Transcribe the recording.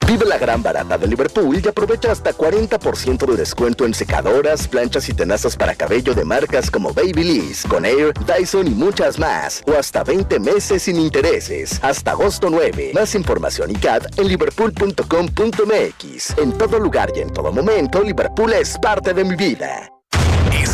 Vive la gran barata de Liverpool y aprovecha hasta 40% de descuento en secadoras, planchas y tenazas para cabello de marcas como Babyliss, Conair, Dyson y muchas más. O hasta 20 meses sin intereses. Hasta agosto 9. Más información y CAT en liverpool.com.mx. En todo lugar y en todo momento, Liverpool es parte de mi vida.